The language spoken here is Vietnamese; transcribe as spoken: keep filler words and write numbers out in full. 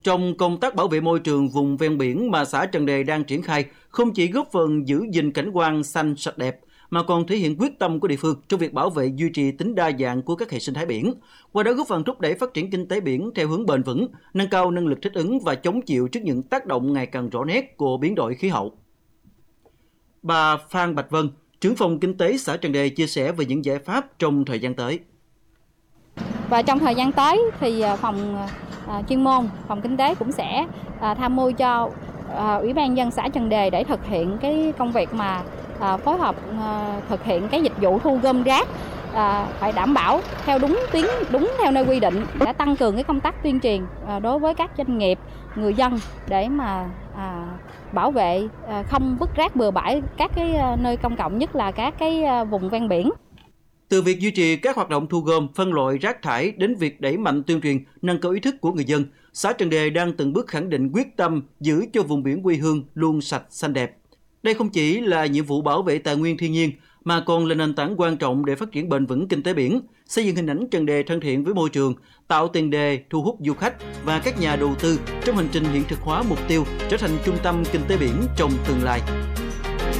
Trong công tác bảo vệ môi trường vùng ven biển mà xã Trần Đề đang triển khai, không chỉ góp phần giữ gìn cảnh quan xanh sạch đẹp, mà còn thể hiện quyết tâm của địa phương trong việc bảo vệ duy trì tính đa dạng của các hệ sinh thái biển. Qua đó góp phần thúc đẩy phát triển kinh tế biển theo hướng bền vững, nâng cao năng lực thích ứng và chống chịu trước những tác động ngày càng rõ nét của biến đổi khí hậu. Bà Phan Bạch Vân, trưởng phòng kinh tế xã Trần Đề chia sẻ về những giải pháp trong thời gian tới. Và trong thời gian tới thì phòng à, chuyên môn, phòng kinh tế cũng sẽ à, tham mưu cho à, Ủy ban nhân dân xã Trần Đề để thực hiện cái công việc mà à, phối hợp à, thực hiện cái dịch vụ thu gom rác à, phải đảm bảo theo đúng tuyến, đúng theo nơi quy định, đã tăng cường cái công tác tuyên truyền à, đối với các doanh nghiệp, người dân để mà à, bảo vệ à, không vứt rác bừa bãi các cái à, nơi công cộng, nhất là các cái à, vùng ven biển. Từ việc duy trì các hoạt động thu gom, phân loại rác thải đến việc đẩy mạnh tuyên truyền, nâng cao ý thức của người dân, xã Trần Đề đang từng bước khẳng định quyết tâm giữ cho vùng biển quê hương luôn sạch, xanh đẹp. Đây không chỉ là nhiệm vụ bảo vệ tài nguyên thiên nhiên, mà còn là nền tảng quan trọng để phát triển bền vững kinh tế biển, xây dựng hình ảnh Trần Đề thân thiện với môi trường, tạo tiền đề thu hút du khách và các nhà đầu tư trong hành trình hiện thực hóa mục tiêu trở thành trung tâm kinh tế biển trong tương lai.